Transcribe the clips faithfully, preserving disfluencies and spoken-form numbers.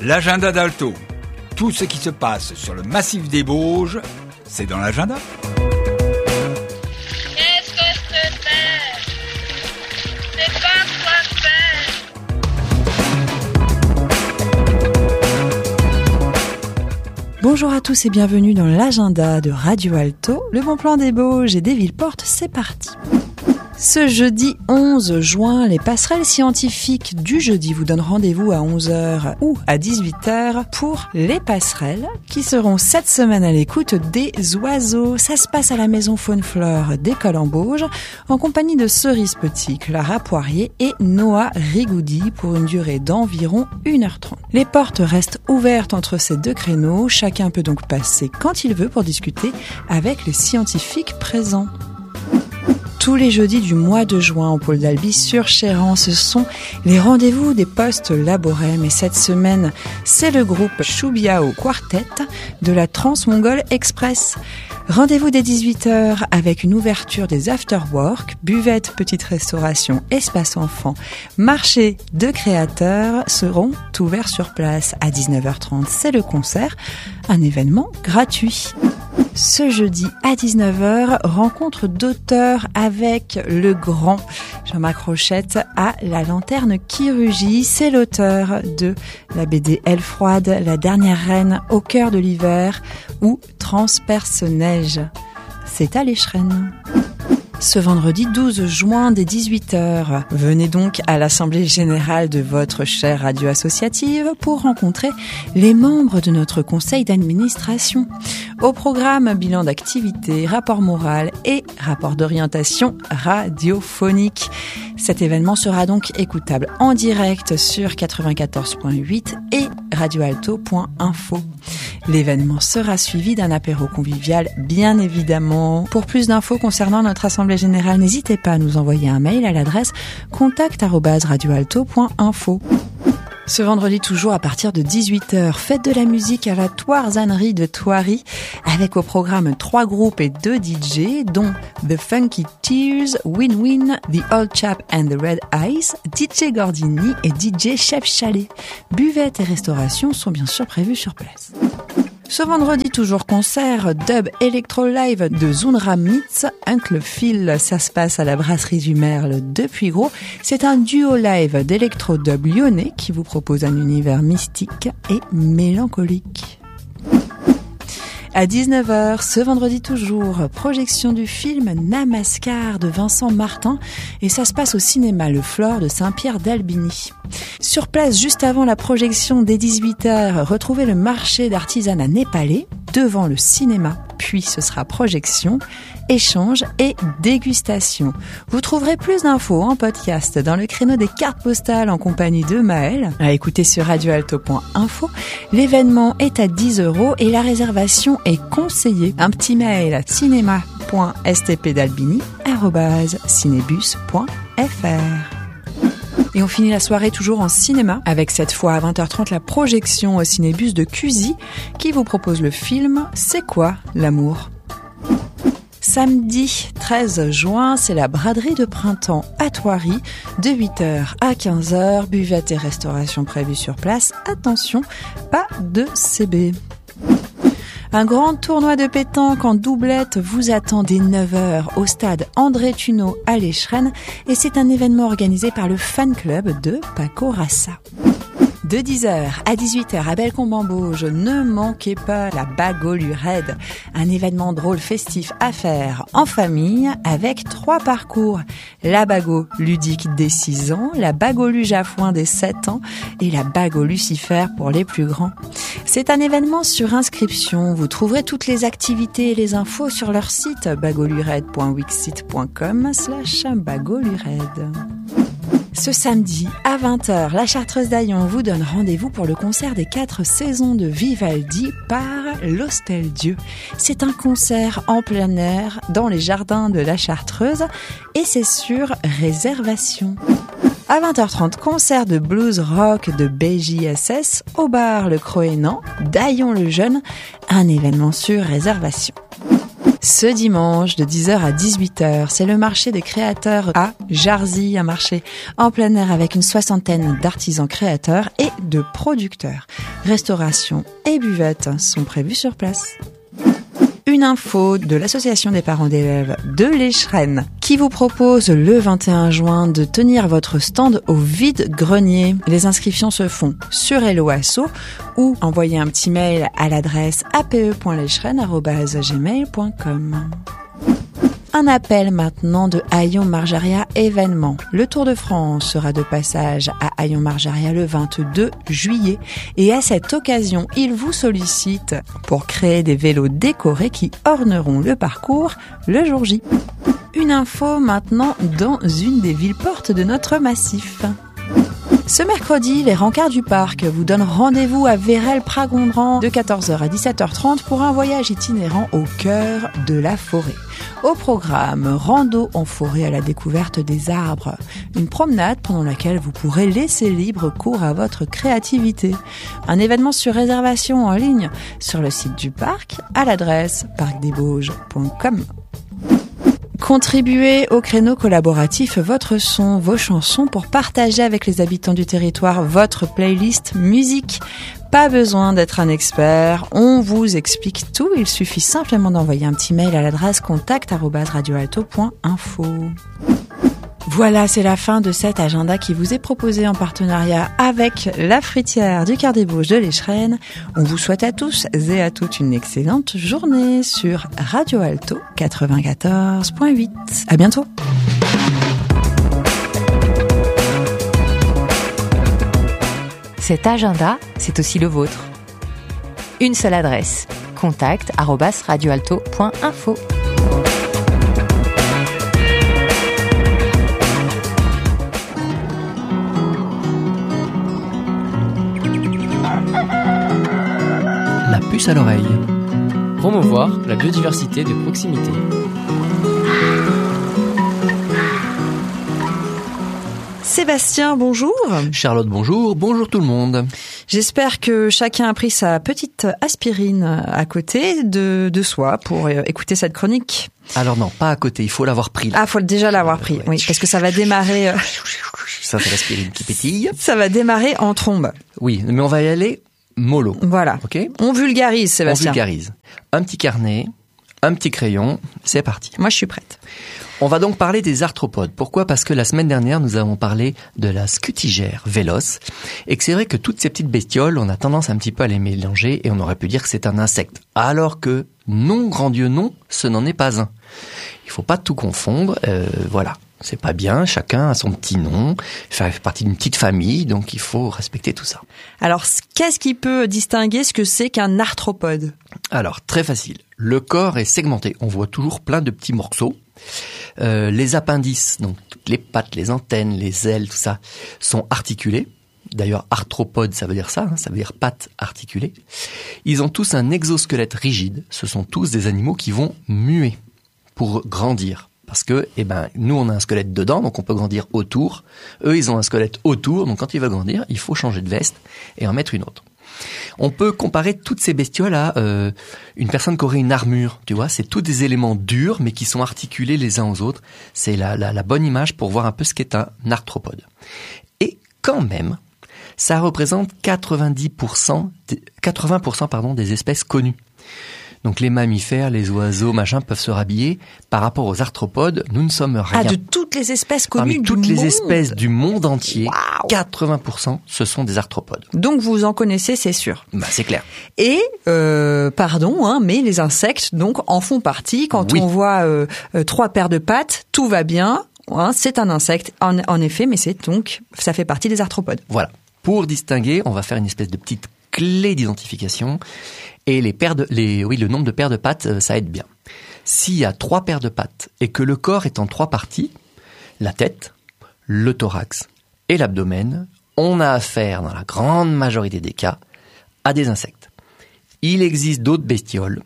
L'agenda d'Alto. Tout ce qui se passe sur le massif des Bauges, c'est dans l'agenda. Qu'est-ce que c'est? C'est pas quoi faire. Bonjour à tous et bienvenue dans l'agenda de Radio Alto. Le bon plan des Bauges et des Villeportes, c'est parti. Ce jeudi onze juin, les passerelles scientifiques du jeudi vous donnent rendez-vous à onze heures ou à dix-huit heures pour les passerelles qui seront cette semaine à l'écoute des oiseaux. Ça se passe à la maison Faune-Flore d'École en Bauges en compagnie de Cerise Petit, Clara Poirier et Noah Rigoudi pour une durée d'environ une heure trente. Les portes restent ouvertes entre ces deux créneaux. Chacun peut donc passer quand il veut pour discuter avec les scientifiques présents. Tous les jeudis du mois de juin au pôle d'Albi sur Chéran, ce sont les rendez-vous des postes Laborem. Et cette semaine, c'est le groupe Choubiao Quartet de la Trans-Mongol Express. Rendez-vous dès dix-huit heures avec une ouverture des after-work, buvette, petite restauration, espace enfant, marché de créateurs seront ouverts sur place. À dix-neuf heures trente, c'est le concert, un événement gratuit. Ce jeudi à dix-neuf heures, rencontre d'auteurs avec le grand Jean-Marc Rochette à la Lanterne Chirurgie. C'est l'auteur de la B D Elle froide, La dernière reine, Au cœur de l'hiver ou Transperce neige. C'est à l'Échrennes. Ce vendredi douze juin dès dix-huit heures, venez donc à l'Assemblée Générale de votre chère radio associative pour rencontrer les membres de notre conseil d'administration. Au programme, bilan d'activité, rapport moral et rapport d'orientation radiophonique. Cet événement sera donc écoutable en direct sur quatre-vingt-quatorze virgule huit et radioalto point info. L'événement sera suivi d'un apéro convivial, bien évidemment. Pour plus d'infos concernant notre assemblée générale, n'hésitez pas à nous envoyer un mail à l'adresse contact arobase radioalto point info. Ce vendredi toujours à partir de dix-huit heures, fête de la musique à la Thoirzannerie de Thoiry avec au programme trois groupes et deux D J dont The Funky Tears, Win Win, The Old Chap and the Red Eyes, D J Gordini et D J Chef Chalet. Buvette et restauration sont bien sûr prévus sur place. Ce vendredi, toujours concert dub Electro Live de Zunra Mitz, Uncle Phil. Ça se passe à la brasserie du Merle de Puygros. C'est un duo live d'électro dub lyonnais qui vous propose un univers mystique et mélancolique. À dix-neuf heures, ce vendredi toujours, projection du film Namaskar de Vincent Martin et ça se passe au cinéma Le Flore de Saint-Pierre d'Albigny. Sur place, juste avant la projection dès dix-huit heures, retrouvez le marché d'artisanat népalais devant le cinéma. Puis ce sera projection, échange et dégustation. Vous trouverez plus d'infos en podcast dans le créneau des cartes postales en compagnie de Maël, à écouter sur radioalto point info. L'événement est à dix euros et la réservation est conseillée. Un petit mail à cinéma point s t p d'albini arobase cinébus point f r. Et on finit la soirée toujours en cinéma, avec cette fois à vingt heures trente la projection au Cinébus de Cusy, qui vous propose le film « C'est quoi l'amour ?» Samedi treize juin, c'est la braderie de printemps à Thoiry, de huit heures à quinze heures, buvette et restauration prévue sur place. Attention, pas de C B. Un grand tournoi de pétanque en doublette vous attend dès neuf heures au stade André Tuneau à l'Échrennes et c'est un événement organisé par le fan club de Paco Rassa. De dix heures à dix-huit heures à Bellecombe-en-Bauges, ne manquez pas la Bagolu Raid, un événement drôle festif à faire en famille avec trois parcours. La Bago ludique des six ans, la Bago Luge à foin des sept ans et la Bago Lucifer pour les plus grands. C'est un événement sur inscription. Vous trouverez toutes les activités et les infos sur leur site bagolured point wixsite point com slash bagolured. Ce samedi, à vingt heures, la Chartreuse d'Aillon vous donne rendez-vous pour le concert des quatre saisons de Vivaldi par l'Hostel Dieu. C'est un concert en plein air dans les jardins de la Chartreuse et c'est sur réservation. À vingt heures trente, concert de blues rock de B J S S au bar Le Croénan, d'Aillon le Jeune, un événement sur réservation. Ce dimanche, de dix heures à dix-huit heures, c'est le marché des créateurs à Jarzy, un marché en plein air avec une soixantaine d'artisans créateurs et de producteurs. restauration et buvette sont prévus sur place. Une info de l'association des parents d'élèves de l'Échrennes qui vous propose le vingt et un juin de tenir votre stand au vide-grenier. Les inscriptions se font sur Hello Asso ou envoyez un petit mail à l'adresse a p e point leschrennes arobase gmail point com. Un appel maintenant de Hayon Marjaria événement. Le Tour de France sera de passage à Hayon Marjaria le vingt-deux juillet et à cette occasion, il vous sollicite pour créer des vélos décorés qui orneront le parcours le jour J. Une info maintenant dans une des villes portes de notre massif. Ce mercredi, les rencarts du parc vous donnent rendez-vous à Vérel-Pragondran de quatorze heures à dix-sept heures trente pour un voyage itinérant au cœur de la forêt. Au programme, rando en forêt à la découverte des arbres. Une promenade pendant laquelle vous pourrez laisser libre cours à votre créativité. Un événement sur réservation en ligne sur le site du parc à l'adresse parc des bauges point com. Contribuez au créneau collaboratif Votre Son, vos chansons pour partager avec les habitants du territoire votre playlist musique. Pas besoin d'être un expert, on vous explique tout, il suffit simplement d'envoyer un petit mail à l'adresse contact arobase radioalto point info. Voilà, c'est la fin de cet agenda qui vous est proposé en partenariat avec la fruitière du Cœur des Bauges de l'Échrennes. On vous souhaite à tous et à toutes une excellente journée sur Radio Alto quatre-vingt-quatorze point huit. À bientôt. Cet agenda, c'est aussi le vôtre. Une seule adresse, contact arobase radioalto point info. La puce à l'oreille. Promouvoir la biodiversité de proximité. Sébastien, bonjour. Charlotte, bonjour. Bonjour tout le monde. J'espère que chacun a pris sa petite aspirine à côté de, de soi pour écouter cette chronique. Alors non, pas à côté, il faut l'avoir pris. Là. Ah, faut déjà l'avoir pris, oui, parce que ça va démarrer... Ça, c'est l'aspirine qui pétille. Ça va démarrer en trombe. Oui, mais on va y aller mollo. Voilà. Ok. On vulgarise, Sébastien. On vulgarise. Un petit carnet, un petit crayon, c'est parti. Moi, je suis prête. On va donc parler des arthropodes. Pourquoi ? Parce que la semaine dernière, nous avons parlé de la scutigère véloce et que c'est vrai que toutes ces petites bestioles, on a tendance un petit peu à les mélanger et on aurait pu dire que c'est un insecte. Alors que non, grand Dieu, non, ce n'en est pas un. Il faut pas tout confondre, euh, voilà. C'est pas bien, chacun a son petit nom, fait partie d'une petite famille, donc il faut respecter tout ça. Alors, qu'est-ce qui peut distinguer ce que c'est qu'un arthropode ? Alors, très facile. Le corps est segmenté. On voit toujours plein de petits morceaux. Euh, les appendices, donc toutes les pattes, les antennes, les ailes, tout ça, sont articulés. D'ailleurs, arthropode, ça veut dire ça, hein, ça veut dire pattes articulées. Ils ont tous un exosquelette rigide. Ce sont tous des animaux qui vont muer pour grandir. Parce que, eh ben, nous, on a un squelette dedans, donc on peut grandir autour. Eux, ils ont un squelette autour, donc quand il va grandir, il faut changer de veste et en mettre une autre. On peut comparer toutes ces bestioles à euh, une personne qui aurait une armure, tu vois. C'est tous des éléments durs, mais qui sont articulés les uns aux autres. C'est la, la, la bonne image pour voir un peu ce qu'est un arthropode. Et quand même, ça représente quatre-vingt-dix pour cent, quatre-vingts pour cent pardon, des espèces connues. Donc les mammifères, les oiseaux, machin, peuvent se rhabiller. Par rapport aux arthropodes, nous ne sommes rien. Ah, de toutes les espèces connues Parmi du toutes monde. les espèces du monde entier, Wow. quatre-vingts pour cent, ce sont des arthropodes. Donc vous en connaissez, c'est sûr. Bah, c'est clair. Et, euh, pardon, hein, mais les insectes, donc, en font partie. Quand Oui. on voit euh, euh, trois paires de pattes, tout va bien. Hein, c'est un insecte, en, en effet, mais c'est donc, ça fait partie des arthropodes. Voilà. Pour distinguer, on va faire une espèce de petite clé d'identification. Et les paires de, les, oui, le nombre de paires de pattes, ça aide bien. S'il y a trois paires de pattes et que le corps est en trois parties, la tête, le thorax et l'abdomen, on a affaire, dans la grande majorité des cas, à des insectes. Il existe d'autres bestioles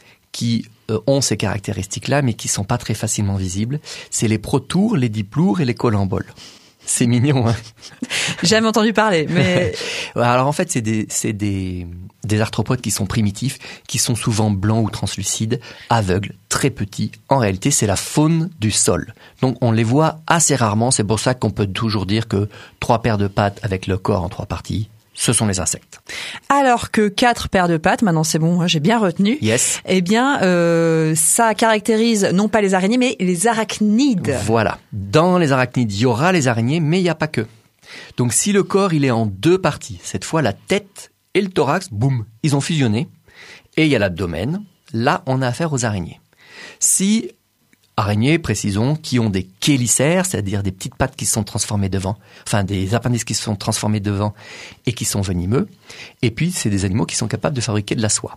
qui euh, ont ces caractéristiques-là, mais qui sont pas très facilement visibles. C'est les protours, les diploures et les colamboles. C'est mignon, hein. J'ai jamais entendu parler, mais... Alors en fait, c'est des, c'est des, des arthropodes qui sont primitifs, qui sont souvent blancs ou translucides, aveugles, très petits. En réalité, c'est la faune du sol. Donc on les voit assez rarement. C'est pour ça qu'on peut toujours dire que trois paires de pattes avec le corps en trois parties, ce sont les insectes. Alors que quatre paires de pattes, maintenant c'est bon, hein, j'ai bien retenu. Yes. Eh bien, euh, ça caractérise non pas les araignées, mais les arachnides. Voilà. Dans les arachnides, il y aura les araignées, mais il n'y a pas que. Donc si le corps, il est en deux parties, cette fois la tête et le thorax, boum, ils ont fusionné. Et il y a l'abdomen. Là, on a affaire aux araignées. Si araignées, précisons, qui ont des chélicères, c'est-à-dire des petites pattes qui sont transformées devant, enfin des appendices qui sont transformés devant et qui sont venimeux. Et puis, c'est des animaux qui sont capables de fabriquer de la soie.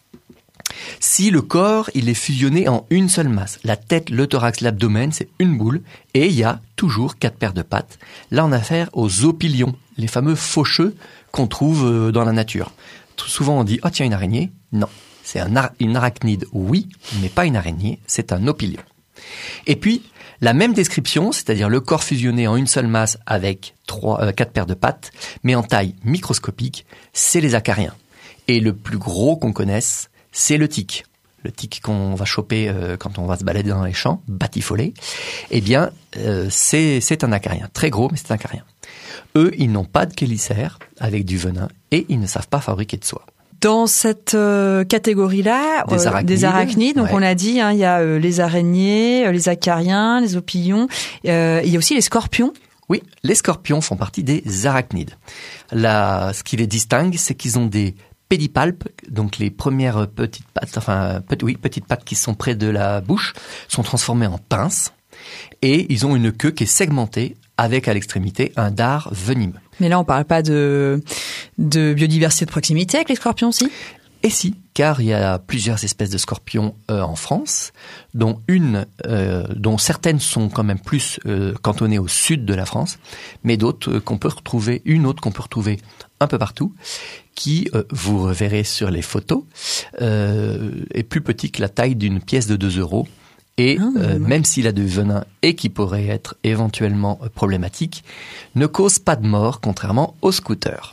Si le corps, il est fusionné en une seule masse, la tête, le thorax, l'abdomen, c'est une boule, et il y a toujours quatre paires de pattes. Là, on a affaire aux opilions, les fameux faucheux qu'on trouve dans la nature. Tout souvent, on dit « Oh tiens, une araignée ». Non, c'est un ar- une arachnide, oui, mais pas une araignée, c'est un opilion. Et puis, la même description, c'est-à-dire le corps fusionné en une seule masse avec trois, euh, quatre paires de pattes, mais en taille microscopique, c'est les acariens. Et le plus gros qu'on connaisse, c'est le tic. Le tic qu'on va choper euh, quand on va se balader dans les champs, batifolé. Eh bien, euh, c'est, c'est un acarien. Très gros, mais c'est un acarien. Eux, ils n'ont pas de chélicère avec du venin et ils ne savent pas fabriquer de soie. Dans cette euh, catégorie-là, des euh, arachnides, des arachnides donc ouais. on l'a dit, hein, il y a euh, les araignées, euh, les acariens, les opilions, euh, il y a aussi les scorpions. Oui, les scorpions font partie des arachnides. Là, ce qui les distingue, c'est qu'ils ont des pédipalpes, donc les premières petites pattes, enfin, pe- oui, petites pattes qui sont près de la bouche, sont transformées en pinces, et ils ont une queue qui est segmentée avec à l'extrémité un dard venimeux. Mais là, on parle pas de de biodiversité de proximité avec les scorpions, si? Et si, car il y a plusieurs espèces de scorpions euh, en France, dont une, euh, dont certaines sont quand même plus euh, cantonnées au sud de la France, mais d'autres euh, qu'on peut retrouver, une autre qu'on peut retrouver un peu partout, qui, euh, vous reverrez sur les photos, euh, est plus petit que la taille d'une pièce de deux euros. Et Ah, euh, ouais. même s'il a du venin et qui pourrait être éventuellement euh, problématique, ne cause pas de mort, contrairement aux scooters.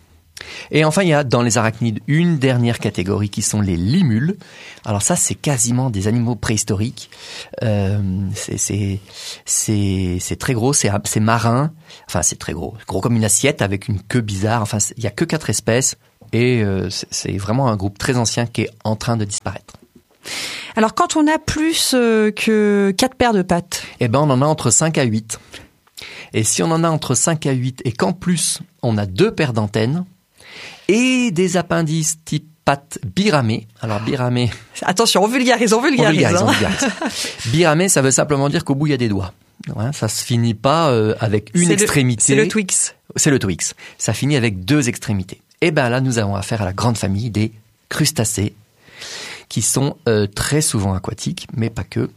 Et enfin, il y a dans les arachnides une dernière catégorie qui sont les limules. Alors ça, c'est quasiment des animaux préhistoriques. Euh, c'est, c'est, c'est, c'est très gros, c'est, c'est marin. Enfin, c'est très gros. Gros comme une assiette avec une queue bizarre. Enfin, il y a que quatre espèces et euh, c'est, c'est vraiment un groupe très ancien qui est en train de disparaître. Alors, quand on a plus euh, que quatre paires de pattes, Eh ben, on en a entre cinq à huit. Et si on en a entre cinq à huit et qu'en plus, on a deux paires d'antennes et des appendices type pattes biramées. Alors, biramées, attention, on vulgarise, on on vulgarise. vulgarise, on hein. vulgarise. Biramées, ça veut simplement dire qu'au bout, il y a des doigts. Ouais, ça se finit pas euh, avec une C'est le- extrémité. C'est le Twix. C'est le Twix. Ça finit avec deux extrémités. Et ben là, nous avons affaire à la grande famille des crustacés, qui sont euh, très souvent aquatiques, mais pas que.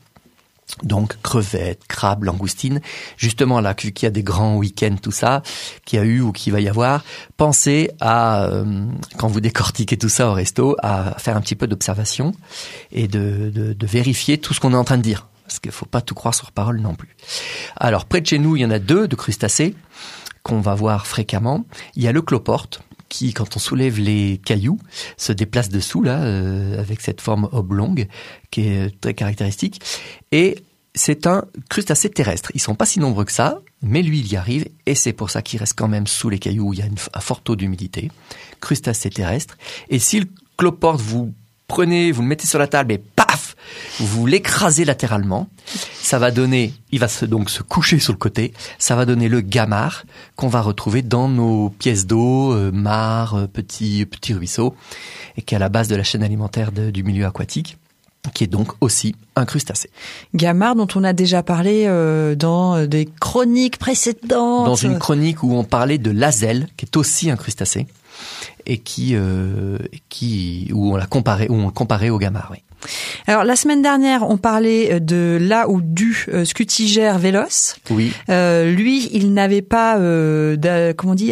Donc crevettes, crabes, langoustines. Justement là, qu'il y a des grands week-ends, tout ça, qu'il y a eu ou qu'il va y avoir, pensez à, euh, quand vous décortiquez tout ça au resto, à faire un petit peu d'observation et de, de, de vérifier tout ce qu'on est en train de dire. Parce qu'il faut pas tout croire sur parole non plus. Alors près de chez nous, il y en a deux de crustacés qu'on va voir fréquemment. Il y a le cloporte, qui, quand on soulève les cailloux, se déplace dessous, là, euh, avec cette forme oblongue, qui est très caractéristique. Et c'est un crustacé terrestre. Ils sont pas si nombreux que ça, mais lui, il y arrive, et c'est pour ça qu'il reste quand même sous les cailloux où il y a une, un fort taux d'humidité. Crustacé terrestre. Et si le cloporte, vous prenez, vous le mettez sur la table, et paf, vous l'écrasez latéralement, ça va donner, il va se, donc se coucher sur le côté, ça va donner le gamard qu'on va retrouver dans nos pièces d'eau, euh, mares, euh, petits, petits ruisseaux, et qui est à la base de la chaîne alimentaire de, du milieu aquatique, qui est donc aussi un crustacé. Gamard, dont on a déjà parlé euh, dans des chroniques précédentes. Dans une chronique où on parlait de l'azelle, qui est aussi un crustacé, et qui, euh, qui, où on l'a comparé, où on le comparait au gamard, oui. Alors, la semaine dernière, on parlait de là ou du euh, scutigère véloce. Oui. Euh, lui, il n'avait pas, euh, de, comment on dit,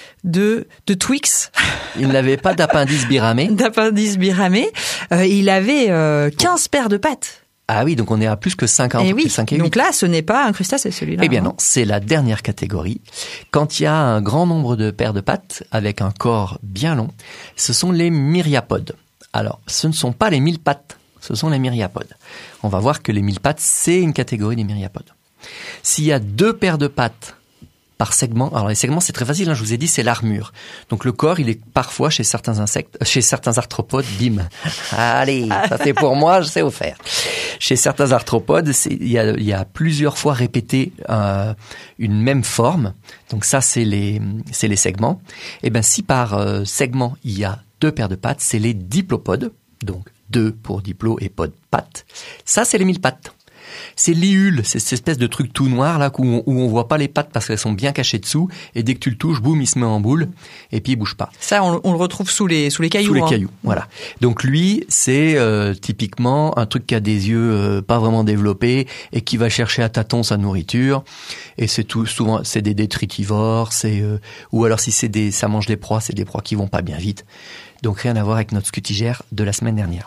de, de Twix, Il n'avait pas d'appendice biramé. d'appendice biramé. Euh, il avait euh, quinze paires de pattes. Ah oui, donc on est à plus que cinquante, Et oui, cinq et huit. donc là, ce n'est pas un crustacé, celui-là. Eh bien hein. non, c'est la dernière catégorie. Quand il y a un grand nombre de paires de pattes avec un corps bien long, ce sont les myriapodes. Alors, ce ne sont pas les mille pattes, ce sont les myriapodes. On va voir que les mille pattes, c'est une catégorie des myriapodes. S'il y a deux paires de pattes par segment. Alors les segments, c'est très facile, hein, je vous ai dit, c'est l'armure. Donc le corps, il est parfois chez certains insectes, chez certains arthropodes, bim. Allez, ça c'est pour moi, je sais vous faire. Chez certains arthropodes, c'est, il y a, il y a plusieurs fois répété euh, une même forme. Donc ça, c'est les, c'est les segments. Et ben si par euh, segment il y a deux paires de pattes, c'est les diplopodes. Donc deux pour diplo et pod pattes. Ça, c'est les mille pattes. C'est l'iule, c'est cette espèce de truc tout noir là où on, où on voit pas les pattes parce qu'elles sont bien cachées dessous, et dès que tu le touches, boum, il se met en boule et puis il bouge pas. Ça, on, on le retrouve sous les sous les cailloux. Sous les hein. cailloux, voilà. Donc lui, c'est euh, typiquement un truc qui a des yeux euh, pas vraiment développés et qui va chercher à tâtons sa nourriture. Et c'est tout souvent, c'est des détritivores, c'est euh, ou alors si c'est des, ça mange des proies, c'est des proies qui vont pas bien vite. Donc rien à voir avec notre scutigère de la semaine dernière.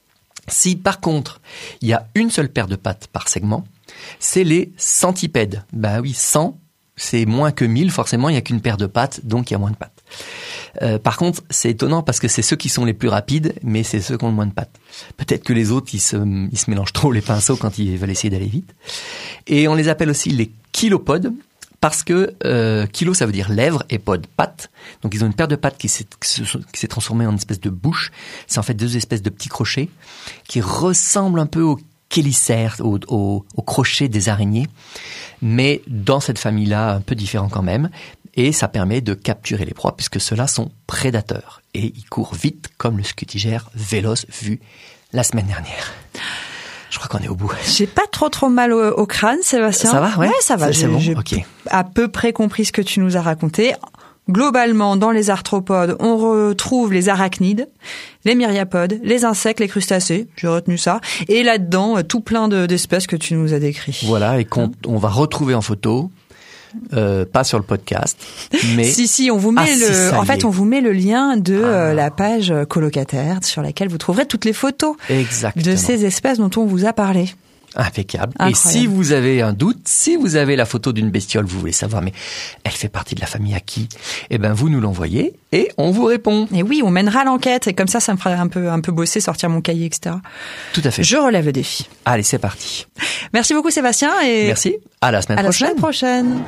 Si par contre, il y a une seule paire de pattes par segment, c'est les centipèdes. Bah oui, cent, c'est moins que mille, forcément, il n'y a qu'une paire de pattes, donc il y a moins de pattes. Euh, par contre, c'est étonnant parce que c'est ceux qui sont les plus rapides, mais c'est ceux qui ont le moins de pattes. Peut-être que les autres, ils se, ils se mélangent trop les pinceaux quand ils veulent essayer d'aller vite. Et on les appelle aussi les chilopodes. Parce que euh, kilo, ça veut dire lèvres, et pod, pattes. Donc ils ont une paire de pattes qui s'est, qui s'est transformée en une espèce de bouche. C'est en fait deux espèces de petits crochets qui ressemblent un peu aux chélicères, aux, aux, aux crochets des araignées, mais dans cette famille-là, un peu différent quand même. Et ça permet de capturer les proies puisque ceux-là sont prédateurs. Et ils courent vite comme le scutigère véloce vu la semaine dernière. Je crois qu'on est au bout. J'ai pas trop trop mal au, au crâne, Sébastien. Ça va, ouais. Ouais, ça va. C'est, j'ai, c'est bon. j'ai Ok. à peu près compris ce que tu nous as raconté. Globalement, dans les arthropodes, on retrouve les arachnides, les myriapodes, les insectes, les crustacés. J'ai retenu ça. Et là-dedans, tout plein de, d'espèces que tu nous as décrites. Voilà, et qu'on on va retrouver en photo. Euh, pas sur le podcast, mais si si, on vous met ah, le. Si, en fait, on vous met le lien de ah. euh, la page colocataire sur laquelle vous trouverez toutes les photos Exactement. de ces espèces dont on vous a parlé. Impeccable. Incroyable. Et si vous avez un doute, si vous avez la photo d'une bestiole, vous voulez savoir, mais elle fait partie de la famille à qui ? Eh ben, vous nous l'envoyez et on vous répond. Et oui, on mènera l'enquête et comme ça, ça me fera un peu, un peu bosser, sortir mon cahier, et cetera. Tout à fait. Je relève le défi. Allez, c'est parti. Merci beaucoup, Sébastien. Et merci. À la semaine à prochaine. À la semaine prochaine.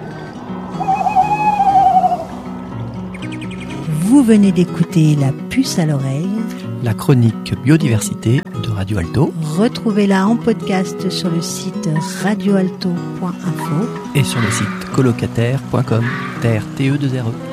Vous venez d'écouter La Puce à l'oreille, la chronique biodiversité de Radio Alto. Retrouvez-la en podcast sur le site radioalto point info et sur le site colocataire point com, T R T E deux R E.